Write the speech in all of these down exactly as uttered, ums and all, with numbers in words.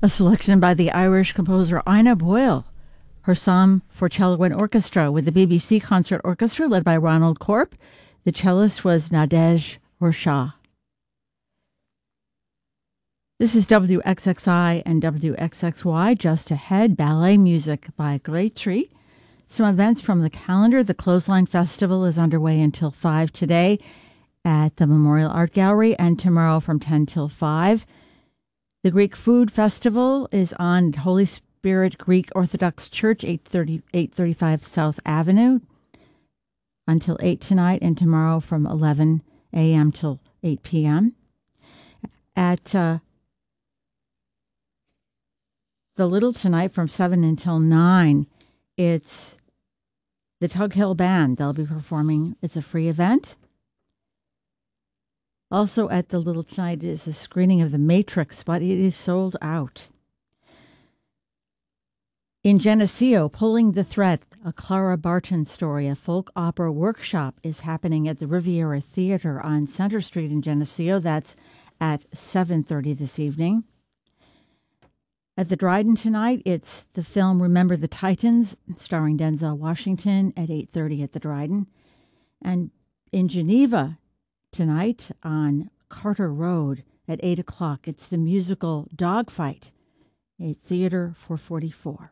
A selection by the Irish composer Ina Boyle, her Psalm for Cello and Orchestra with the B B C Concert Orchestra led by Ronald Corp. The cellist was Nadej Rorsha. This is W X X I and W X X Y. Just ahead, ballet music by Great Tree. Some events from the calendar. The Clothesline Festival is underway until five today at the Memorial Art Gallery, and tomorrow from ten till five. The Greek Food Festival is on Holy Spirit Greek Orthodox Church, eight thirty, eight thirty-five South Avenue, until eight tonight, and tomorrow from eleven a.m. till eight p.m. At uh, the Little tonight from seven until nine, it's the Tug Hill Band. They'll be performing. It's a free event. Also at the Little tonight is a screening of The Matrix, but it is sold out. In Geneseo, Pulling the Thread, a Clara Barton story, a folk opera workshop is happening at the Riviera Theater on Center Street in Geneseo. That's at seven thirty this evening. At the Dryden tonight, it's the film Remember the Titans, starring Denzel Washington, at eight thirty at the Dryden. And in Geneva tonight on Carter Road at eight o'clock, it's the musical Dogfight, a Theater for forty-four.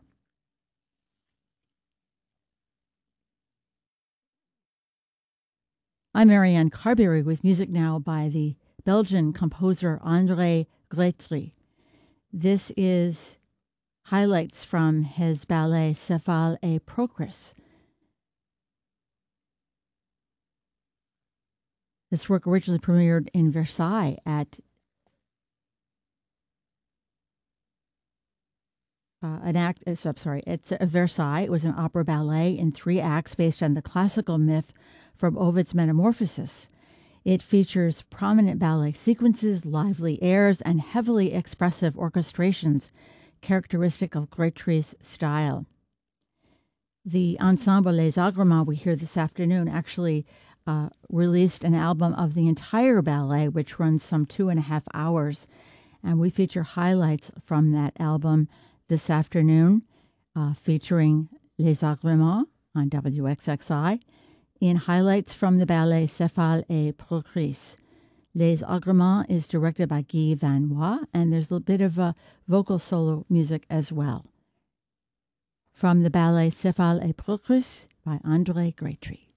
I'm Marianne Carberry with music now by the Belgian composer André Gretry. This is highlights from his ballet Cephale et Procris. This work originally premiered in Versailles at uh, an act. Uh, I'm sorry, it's at Versailles. It was an opera ballet in three acts based on the classical myth from Ovid's Metamorphosis. It features prominent ballet sequences, lively airs, and heavily expressive orchestrations, characteristic of Gretry's style. The ensemble Les Agremens we hear this afternoon actually uh, released an album of the entire ballet, which runs some two and a half hours, and we feature highlights from that album this afternoon, uh, featuring Les Agremens on W X X I. In highlights from the ballet Cephale et Procris. Les Agremens is directed by Guy Van Noy, and there's a bit of a vocal solo music as well. From the ballet Cephale et Procris by André Gretry.